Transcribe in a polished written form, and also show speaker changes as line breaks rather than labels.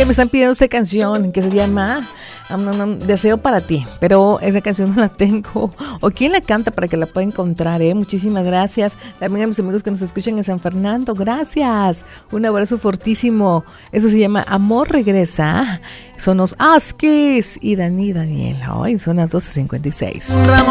me están pidiendo esta canción que se llama Deseo para ti, pero esa canción no la tengo. ¿O quién la canta para que la pueda encontrar? Muchísimas gracias. También a mis amigos que nos escuchan en San Fernando, gracias. Un abrazo fortísimo. Eso se llama Amor Regresa. Son los Askis y Daniel. Hoy son las 12:56.